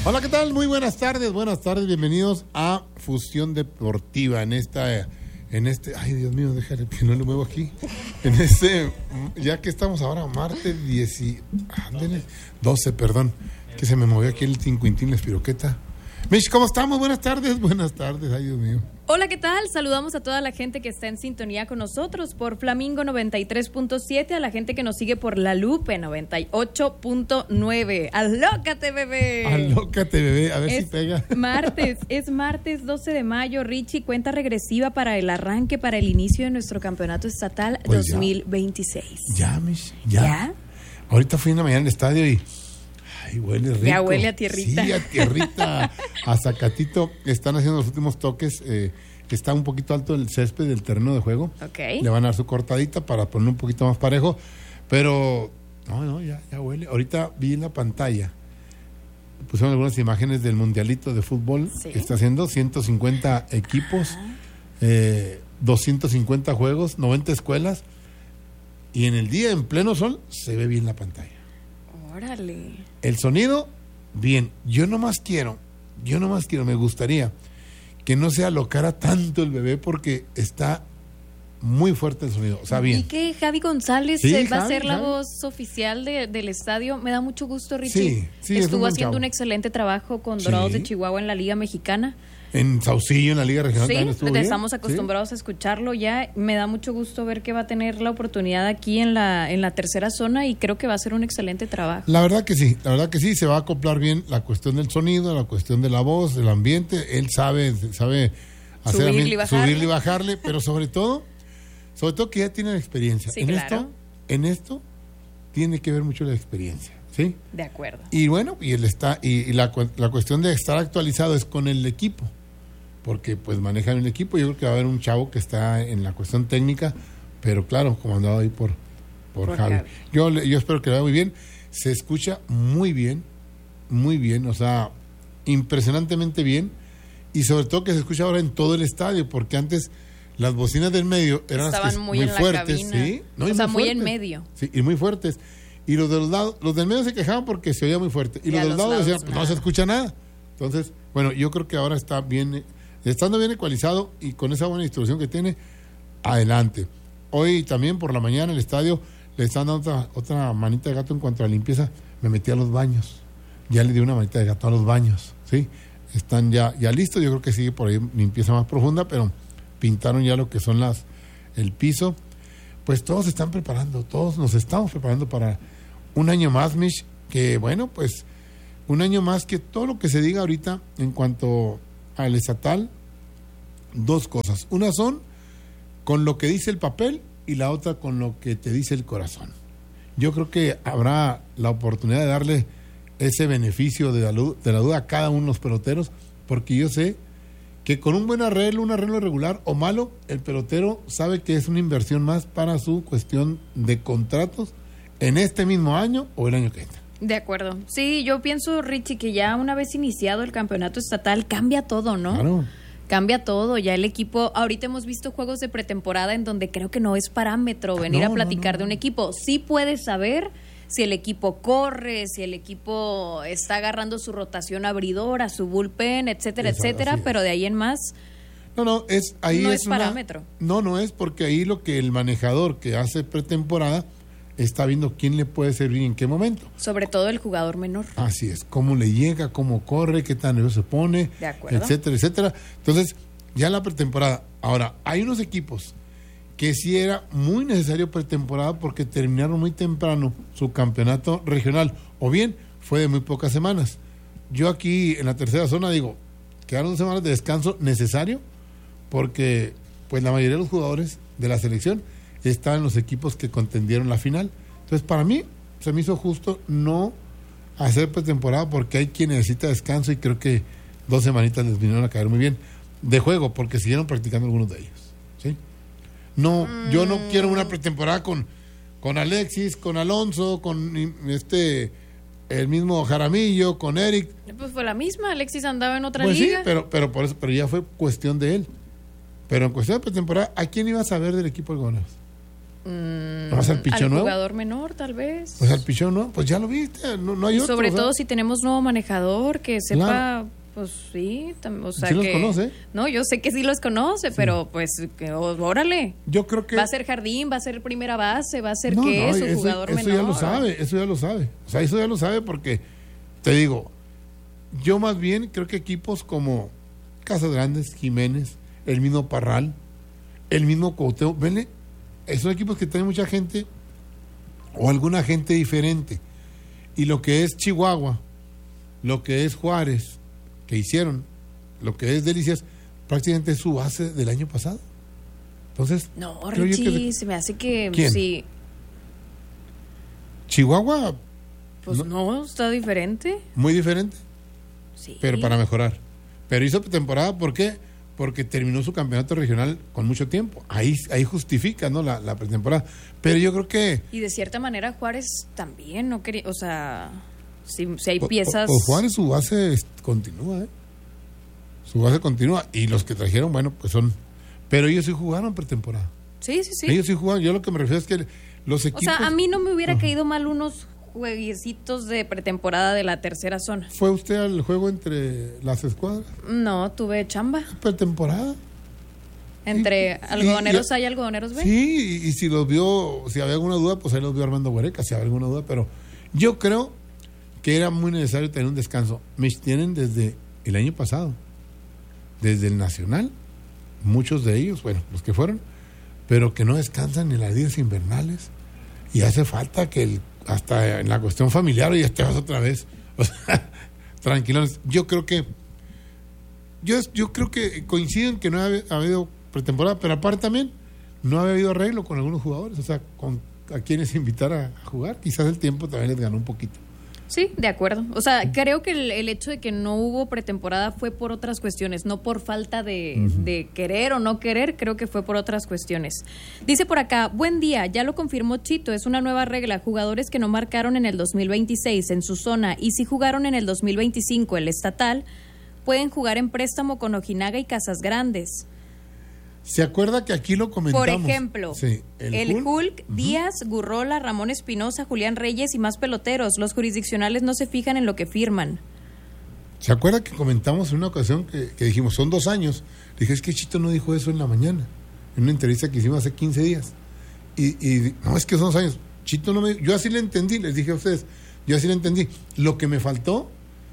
Hola, ¿qué tal? Muy buenas tardes, bienvenidos a Fusión Deportiva en este, ay Dios mío, déjale que no lo muevo aquí, ya que estamos ahora martes 12, perdón, que se me movió aquí el cincuintín, la espiroqueta. Mish, ¿cómo estamos? Buenas tardes, ay Dios mío. Hola, ¿qué tal? Saludamos a toda la gente que está en sintonía con nosotros por Flamingo 93.7, a la gente que nos sigue por La Lupe 98.9. ¡Alócate, bebé! ¡Alócate, bebé! A ver si pega. Es martes 12 de mayo, Richie, cuenta regresiva para el arranque, para el inicio de nuestro campeonato estatal pues 2026. Ya, Mish, ya. Ahorita fui en la mañana al estadio y... Ay, huele rico. Ya huele a tierrita. Sí, a tierrita, a zacatito. Están haciendo los últimos toques, que está un poquito alto el césped del terreno de juego. Okay. Le van a dar su cortadita para poner un poquito más parejo. Pero, ya huele. Ahorita vi en la pantalla, pusieron algunas imágenes del mundialito de fútbol. ¿Sí? Que está haciendo 150 equipos, 250 juegos, 90 escuelas. Y en el día, en pleno sol, se ve bien la pantalla. Órale. El sonido, bien. Yo nomás quiero, me gustaría que no se alocara tanto el bebé porque está muy fuerte el sonido. O sea, bien. Y que Javi González va a ser la voz oficial del estadio. Me da mucho gusto, Richie. Sí, estuvo haciendo un excelente trabajo con Dorados de Chihuahua en la Liga Mexicana. En Saucillo, en la Liga Regional. Sí, estuvo estamos acostumbrados a escucharlo ya. Me da mucho gusto ver que va a tener la oportunidad aquí en la tercera zona y creo que va a ser un excelente trabajo. La verdad que sí, se va a acoplar bien la cuestión del sonido, la cuestión de la voz, del ambiente. Él sabe hacer subirle y bajarle, pero sobre todo que ya tiene la experiencia. Sí, claro. En esto tiene que ver mucho la experiencia. ¿Sí? De acuerdo. Y bueno, la cuestión de estar actualizado es con el equipo, porque pues manejan el equipo. Yo creo que va a haber un chavo que está en la cuestión técnica, pero claro, comandado ahí por Javi. Yo espero que lo vaya muy bien. Se escucha muy bien, o sea, impresionantemente bien, y sobre todo que se escucha ahora en todo el estadio, porque antes las bocinas del medio eran muy fuertes, ¿sí? Muy en medio. Sí, y muy fuertes. Y los de los lados, los del medio se quejaban porque se oía muy fuerte. Y los de los lados decían, pues no se escucha nada. Entonces, bueno, yo creo que ahora está bien, estando bien ecualizado y con esa buena distribución que tiene, adelante. Hoy también por la mañana el estadio le están dando otra manita de gato en cuanto a la limpieza. Me metí a los baños. Ya le di una manita de gato a los baños, ¿sí? Están ya listos. Yo creo que sigue por ahí limpieza más profunda, pero pintaron ya lo que son el piso. Pues todos se están preparando, todos nos estamos preparando para un año más, Mish, que bueno, pues un año más que todo lo que se diga ahorita en cuanto al estatal, dos cosas. Una son con lo que dice el papel y la otra con lo que te dice el corazón. Yo creo que habrá la oportunidad de darle ese beneficio de la duda a cada uno de los peloteros, porque yo sé que con un buen arreglo, un arreglo regular o malo, el pelotero sabe que es una inversión más para su cuestión de contratos en este mismo año o el año que entra. De acuerdo. Sí, yo pienso, Richie, que ya una vez iniciado el campeonato estatal cambia todo, ¿no? Claro. Cambia todo, ya el equipo, ahorita hemos visto juegos de pretemporada en donde creo que no es parámetro venir a platicar de un equipo. Sí puedes saber si el equipo corre, si el equipo está agarrando su rotación abridora, su bullpen, etcétera, pero de ahí en más no es parámetro. No es, porque ahí lo que el manejador que hace pretemporada está viendo quién le puede servir en qué momento. Sobre todo el jugador menor. Así es, cómo le llega, cómo corre, qué tan nervioso se pone, etcétera. Entonces, ya la pretemporada. Ahora, hay unos equipos que sí era muy necesario pretemporada porque terminaron muy temprano su campeonato regional, o bien fue de muy pocas semanas. Yo aquí en la tercera zona digo, quedaron 2 semanas de descanso necesario porque pues la mayoría de los jugadores de la selección estaban en los equipos que contendieron la final. Entonces para mí se me hizo justo no hacer pretemporada porque hay quien necesita descanso y creo que 2 semanitas les vinieron a caer muy bien de juego porque siguieron practicando algunos de ellos, ¿sí? No, yo no quiero una pretemporada con Alexis, con Alonso, con el mismo Jaramillo, con Eric. Pues fue la misma, Alexis andaba en otra Sí, liga. pero por eso, pero ya fue cuestión de él. Pero en cuestión de pretemporada, ¿a quién ibas a ver del equipo de Gómez? ¿Vas al pichón nuevo? Al jugador menor, tal vez. Pues al pichón nuevo, pues ya lo viste, no hay otro. Sobre todo si tenemos nuevo manejador que sepa, claro. Pues sí, o sea, ¿sí que... los conoce? No, yo sé que sí los conoce, sí. Pero pues, órale. Yo creo que... Va a ser jardín, va a ser primera base, va a ser su jugador menor. Eso ya lo sabe. O sea, eso ya lo sabe porque, te digo, yo más bien creo que equipos como Casas Grandes, Jiménez, el mismo Parral, el mismo Cuauhtémoc, venle, son equipos que tienen mucha gente o alguna gente diferente. Y lo que es Chihuahua, lo que es Juárez, que hicieron, lo que es Delicias, prácticamente es su base del año pasado. Entonces, no, Richie, se me hace que ¿quién? Sí. Chihuahua, pues no, está diferente. Muy diferente. Sí. Pero para mejorar. Pero hizo temporada, ¿por qué? Porque terminó su campeonato regional con mucho tiempo. Ahí justifica, ¿no? La pretemporada. Pero yo creo que... Y de cierta manera Juárez también no quería, o sea, si hay piezas... Pues Juárez su base continúa, ¿eh? Su base continúa. Y los que trajeron, bueno, pues son... Pero ellos sí jugaron pretemporada. Sí. Ellos sí jugaron. Yo lo que me refiero es que los equipos... O sea, a mí no me hubiera caído mal unos jueguecitos de pretemporada de la tercera zona. ¿Fue usted al juego entre las escuadras? No, tuve chamba. Pretemporada. Entre algodoneros A y algodoneros B. Sí, y si los vio, si había alguna duda, pues ahí los vio Armando Huereca, si había alguna duda, pero yo creo que era muy necesario tener un descanso. Me tienen desde el año pasado, desde el Nacional, muchos de ellos, bueno, los que fueron, pero que no descansan en las días invernales, y hace falta que hasta en la cuestión familiar ya te vas otra vez. O sea, tranquilos. Yo creo que coinciden que no ha habido pretemporada, pero aparte también no había habido arreglo con algunos jugadores, o sea, a quienes invitar a jugar. Quizás el tiempo también les ganó un poquito. Sí, de acuerdo. O sea, creo que el hecho de que no hubo pretemporada fue por otras cuestiones, no por falta de querer o no querer, creo que fue por otras cuestiones. Dice por acá, buen día, ya lo confirmó Chito, es una nueva regla, jugadores que no marcaron en el 2026 en su zona y si jugaron en el 2025 el estatal, pueden jugar en préstamo con Ojinaga y Casas Grandes. ¿Se acuerda que aquí lo comentamos? Por ejemplo, sí, el Hulk, Díaz, Gurrola, Ramón Espinosa, Julián Reyes y más peloteros. Los jurisdiccionales no se fijan en lo que firman. ¿Se acuerda que comentamos en una ocasión que dijimos, son 2 años? Dije, es que Chito no dijo eso en la mañana, en una entrevista que hicimos hace 15 días. Y no, es que son 2 años. Chito no me... Yo así le entendí, les dije a ustedes, yo así le entendí. Lo que me faltó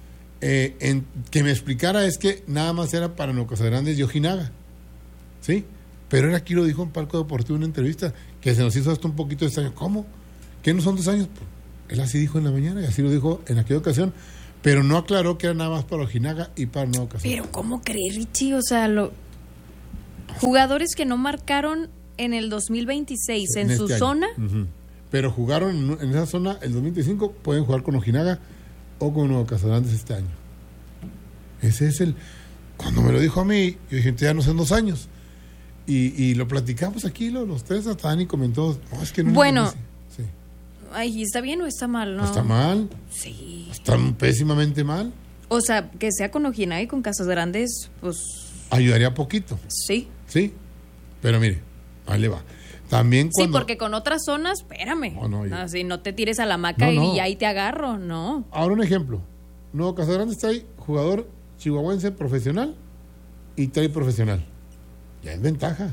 que me explicara es que nada más era para Nuevo Casas Grandes y Ojinaga. Sí, pero él aquí lo dijo en Palco Deportivo en una entrevista que se nos hizo hasta un poquito extraño. ¿Cómo? ¿Qué no son 2 años? Pues, él así dijo en la mañana y así lo dijo en aquella ocasión, pero no aclaró que era nada más para Ojinaga y para Nuevo Casas. Pero ¿cómo crees, Richie? O sea, jugadores que no marcaron en el 2026 en su zona. Pero jugaron en esa zona el 2025, pueden jugar con Ojinaga o con Nuevo Casas Grandes este año. Ese es el... Cuando me lo dijo a mí, yo dije, ya no son 2 años. Y lo platicamos aquí, los tres, hasta Dani comentó, no, es que no. Bueno, sí. Ay, ¿está bien o está mal? No. ¿Está mal? Sí. ¿Está pésimamente mal? O sea, que sea con Ojinaga y con Casas Grandes, pues... Ayudaría poquito. Sí. Sí, pero mire, ahí le va. También cuando... Sí, porque con otras zonas, espérame. Así no te tires a la hamaca y ahí te agarro, no. Ahora un ejemplo. Nuevo Casas Grandes trae jugador chihuahuense profesional y trae profesional. Ya es ventaja,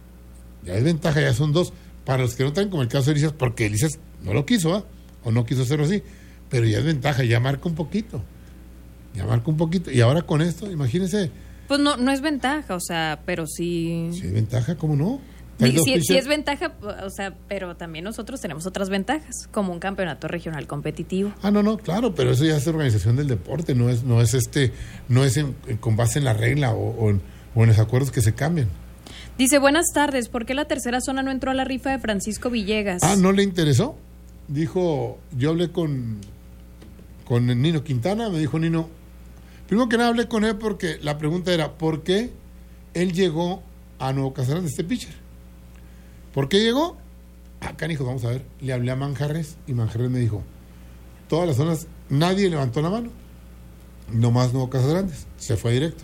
ya son 2. Para los que no traen, como el caso de Elías, porque Elías no lo quiso, o no quiso hacerlo así, pero ya es ventaja, ya marca un poquito. Y ahora con esto, imagínense. Pues no es ventaja, o sea, pero sí. Si es ventaja, ¿cómo no? Sí es ventaja, o sea, pero también nosotros tenemos otras ventajas, como un campeonato regional competitivo. No, claro, pero eso ya es organización del deporte, no es con base en la regla o en los acuerdos que se cambian. Dice, buenas tardes, ¿por qué la tercera zona no entró a la rifa de Francisco Villegas? ¿No le interesó? Dijo, yo hablé con Nino Quintana, me dijo Nino, primero que nada hablé con él porque la pregunta era, ¿por qué él llegó a Nuevo Casas Grandes, este pitcher? ¿Por qué llegó? Canijo, vamos a ver, le hablé a Manjarres y Manjarres me dijo, todas las zonas, nadie levantó la mano, nomás Nuevo Casas Grandes, se fue directo.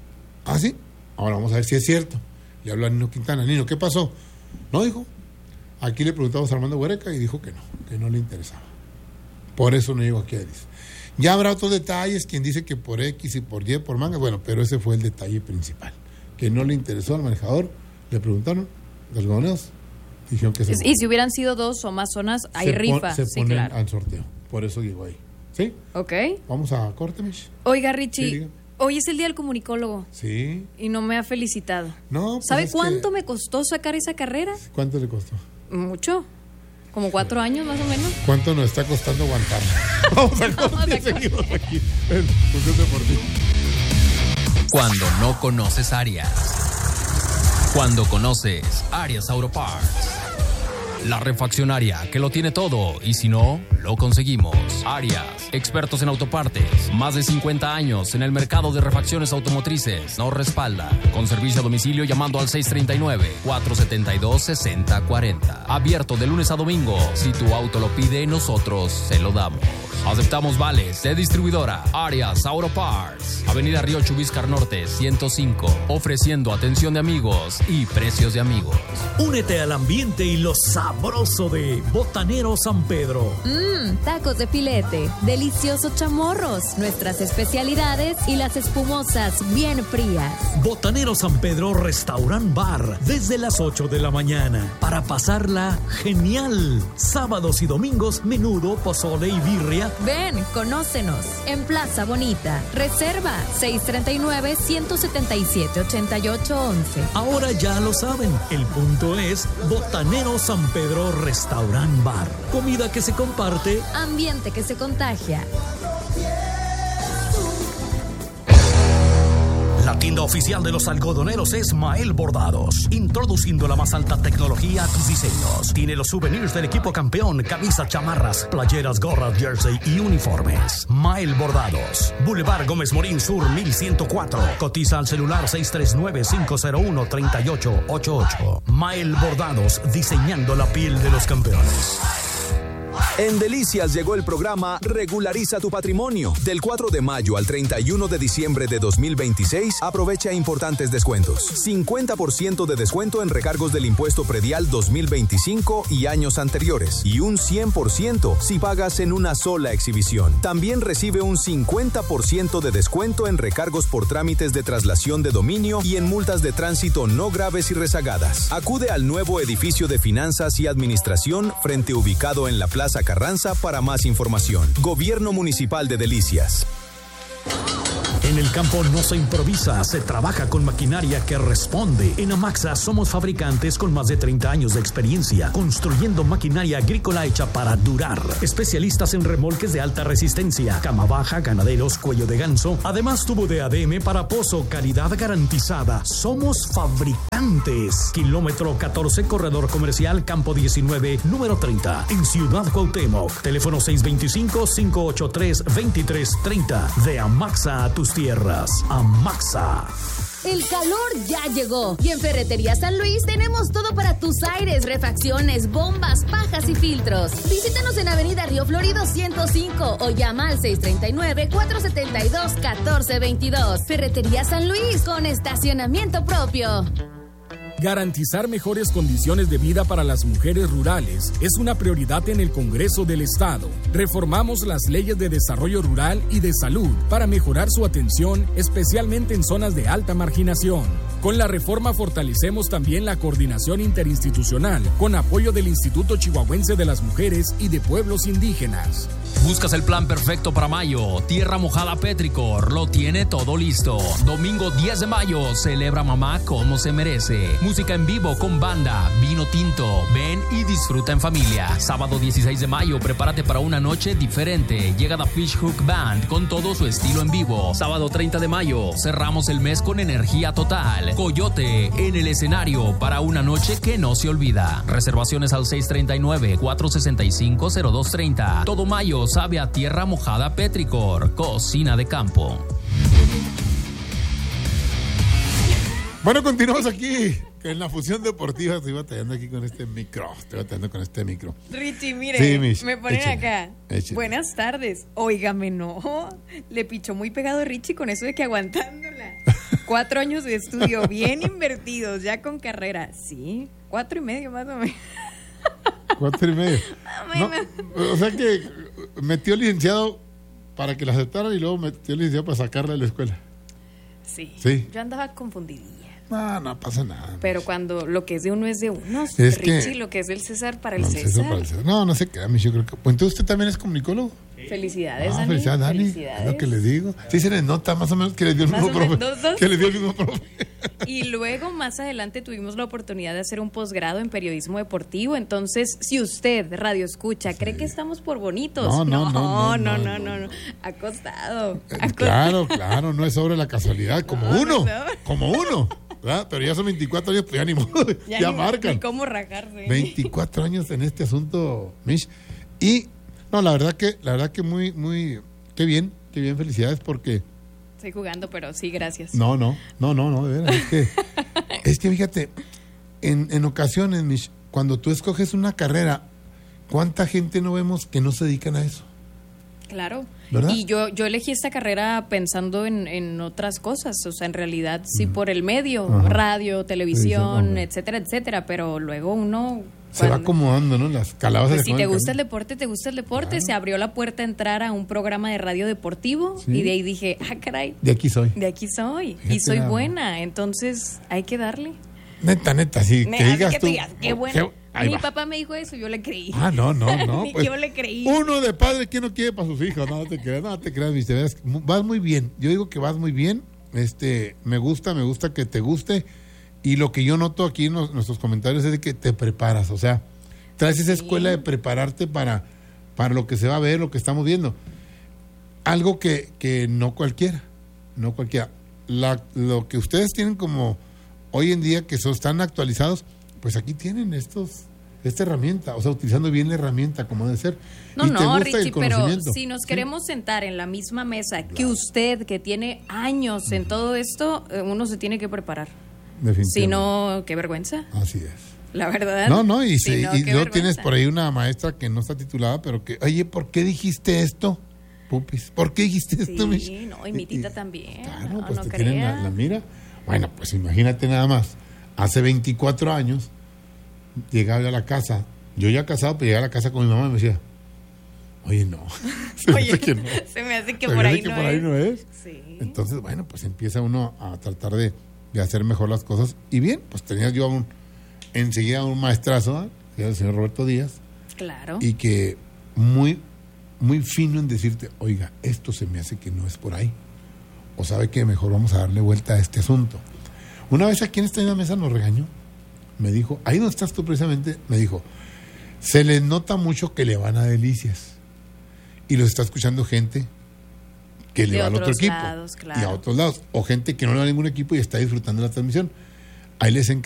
¿Ah, sí? Ahora vamos a ver si es cierto. Le habló a Nino Quintana. Nino, ¿qué pasó? No, dijo, Aquí le preguntamos a Armando Huereca y dijo que no le interesaba. Por eso no llegó aquí a Edis. Ya habrá otros detalles, quien dice que por X y por Y, por manga, bueno, pero ese fue el detalle principal, que no le interesó al manejador. Le preguntaron, los algodoneros dijeron que y si hubieran sido 2 o más zonas, hay rifa. Se ponen al sorteo, por eso llegó ahí. ¿Sí? Ok. Vamos a corte, Mish. Oiga, Richie, sí, hoy es el día del comunicólogo. Sí. Y no me ha felicitado. No, pues ¿sabe cuánto me costó sacar esa carrera? ¿Cuánto le costó? Mucho. Como 4 años más o menos. ¿Cuánto nos está costando aguantar? Vamos a corte y seguimos aquí en Función Deportiva. Cuando no conoces Arias. Cuando conoces Arias Auto Parts. La refaccionaria que lo tiene todo y si no, lo conseguimos. Arias, expertos en autopartes, más de 50 años en el mercado de refacciones automotrices. Nos respalda con servicio a domicilio llamando al 639-472-6040. Abierto de lunes a domingo. Si tu auto lo pide, nosotros se lo damos. Aceptamos vales de distribuidora Arias Auto Parts. Avenida Río Chubíscar Norte 105. Ofreciendo atención de amigos y precios de amigos. Únete al ambiente y lo sabroso de Botanero San Pedro. Tacos de filete, deliciosos chamorros, nuestras especialidades y las espumosas bien frías. Botanero San Pedro Restaurant Bar, desde las 8 de la mañana, para pasarla genial. Sábados y domingos, menudo, pozole y birria. Ven, conócenos en Plaza Bonita. Reserva 639-177-8811. Ahora ya lo saben, el punto es Botanero San Pedro Restaurant Bar. Comida que se comparte, ambiente que se contagia. La tienda oficial de los algodoneros es Mael Bordados, introduciendo la más alta tecnología a tus diseños. Tiene los souvenirs del equipo campeón, camisas, chamarras, playeras, gorras, jersey y uniformes. Mael Bordados, Boulevard Gómez Morín Sur 1104. Cotiza al celular 639-501-3888. Mael Bordados, diseñando la piel de los campeones. En Delicias llegó el programa Regulariza tu Patrimonio. Del 4 de mayo al 31 de diciembre de 2026, aprovecha importantes descuentos. 50% de descuento en recargos del impuesto predial 2025 y años anteriores. Y un 100% si pagas en una sola exhibición. También recibe un 50% de descuento en recargos por trámites de traslación de dominio y en multas de tránsito no graves y rezagadas. Acude al nuevo edificio de Finanzas y Administración, frente ubicado en la Plaza Carranza para más información. Gobierno Municipal de Delicias. En el campo no se improvisa, se trabaja con maquinaria que responde. En Amaxa somos fabricantes con más de 30 años de experiencia, construyendo maquinaria agrícola hecha para durar. Especialistas en remolques de alta resistencia, cama baja, ganaderos, cuello de ganso. Además, tubo de ADM para pozo, calidad garantizada. Somos fabricantes. Kilómetro 14, corredor comercial, campo 19, número 30, en Ciudad Cuauhtémoc. Teléfono 625-583-2330. De Amaxa a tus tierras. Amaxa. El calor ya llegó y en Ferretería San Luis tenemos todo para tus aires, refacciones, bombas, pajas y filtros. Visítanos en Avenida Río Florido 105 o llama al 639-472-1422. Ferretería San Luis con estacionamiento propio. Garantizar mejores condiciones de vida para las mujeres rurales es una prioridad en el Congreso del Estado. Reformamos las leyes de desarrollo rural y de salud para mejorar su atención, especialmente en zonas de alta marginación. Con la reforma fortalecemos también la coordinación interinstitucional, con apoyo del Instituto Chihuahuense de las Mujeres y de Pueblos Indígenas. Buscas el plan perfecto para mayo. Tierra Mojada Petricor lo tiene todo listo. Domingo 10 de mayo, celebra mamá como se merece. Música en vivo con banda, vino tinto. Ven y disfruta en familia. Sábado 16 de mayo, prepárate para una noche diferente. Llega The Fish Hook Band con todo su estilo en vivo. Sábado 30 de mayo, cerramos el mes con energía total. Coyote en el escenario para una noche que no se olvida. Reservaciones al 639-465-0230. Todo mayo sabe a Tierra Mojada Petricor, cocina de campo. Bueno, continuamos aquí en la Fusión Deportiva. Estoy batallando aquí con este micro. Richie, mire, sí, me ponen échale, acá. Échale. Buenas tardes. Óigame, no. Le pichó muy pegado Richie con eso de que aguantándola. 4 años de estudio bien invertidos, ya con carrera. Sí, 4 y medio más o menos. 4:30. No, o sea que metió el licenciado para que la aceptaran y luego metió el licenciado para sacarla de la escuela. Sí. Yo andaba confundidilla. No pasa nada. Pero cuando lo que es de uno es de uno, es Richie, lo que es del César para el César. No se queda, yo creo que. Pues entonces usted también es comunicólogo. Felicidades, Dani. Felicidades, Dani. Es lo que le digo. Sí se les nota más o menos que le dio el mismo profe. Que le dio el mismo profe. Y luego, más adelante, tuvimos la oportunidad de hacer un posgrado en periodismo deportivo. Entonces, si usted, radio escucha, cree que estamos por bonitos. No. Acostado. Claro, no es sobre la casualidad. Como uno. ¿Verdad? Pero ya son 24 años, pues ya ni modo. Ya marcan. Ni cómo rajarse. 24 años en este asunto, Mish. Y no, la verdad que muy, muy, qué bien, felicidades porque... Estoy jugando, pero sí, gracias. No, de veras, es que fíjate, en ocasiones, Mish, cuando tú escoges una carrera, ¿cuánta gente no vemos que no se dedican a eso? Claro, ¿verdad? Y yo elegí esta carrera pensando en otras cosas, o sea, en realidad sí por el medio, radio, televisión, etcétera, pero luego uno... Se va acomodando, ¿no? Las calabazas. Pues si te gusta el deporte, claro. Se abrió la puerta a entrar a un programa de radio deportivo y de ahí dije, caray. De aquí soy. Fíjate, y soy buena, entonces hay que darle. Neta, sí, que digas tú. Qué bueno. Mi papá me dijo eso, yo le creí. No. Ni pues, yo le creí. Uno de padre que no quiere para sus hijos, no te creas, viste, vas muy bien. Yo digo que vas muy bien. Me gusta que te guste. Y lo que yo noto aquí en nuestros comentarios es de que te preparas, o sea, traes esa escuela de prepararte para lo que se va a ver, lo que estamos viendo. Algo que no cualquiera. Lo que ustedes tienen como hoy en día, que están actualizados, pues aquí tienen esta herramienta, o sea, utilizando bien la herramienta como debe ser. No, Richie, pero si nos queremos sentar en la misma mesa que usted, que tiene años en todo esto, uno se tiene que preparar. Si no, qué vergüenza. Así es. La verdad. No, y luego tienes por ahí una maestra que no está titulada, pero que, oye, ¿por qué dijiste esto, Pupis? ¿Por qué dijiste esto? Sí, y mi tita también. Claro, pues te tienen la mira. Bueno, pues imagínate nada más. Hace 24 años, llegaba yo a la casa, yo ya casado, pero llegaba a la casa con mi mamá y me decía, oye, no. Se me hace que por ahí no es. Sí. Entonces, bueno, pues empieza uno a tratar de hacer mejor las cosas. Y bien, pues tenía yo enseguida un maestrazo, que era el señor Roberto Díaz. Claro. Y que muy, muy fino en decirte, oiga, esto se me hace que no es por ahí. O sabe que mejor vamos a darle vuelta a este asunto. Una vez aquí en esta misma mesa nos regañó. Me dijo, ahí donde estás tú precisamente, me dijo, se les nota mucho que le van a Delicias. Y los está escuchando gente que le va al otro equipo. Lados, claro. Y a otros lados. O gente que no le va a ningún equipo y está disfrutando la transmisión. Ahí les